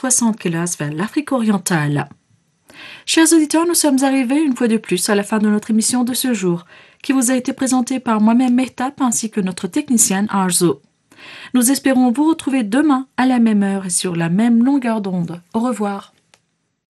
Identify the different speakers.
Speaker 1: 60 kHz vers l'Afrique orientale. Chers auditeurs, nous sommes arrivés une fois de plus à la fin de notre émission de ce jour, qui vous a été présentée par moi-même Mehtap ainsi que notre technicienne Arzo. Nous espérons vous retrouver demain à la même heure et sur la même longueur d'onde. Au revoir.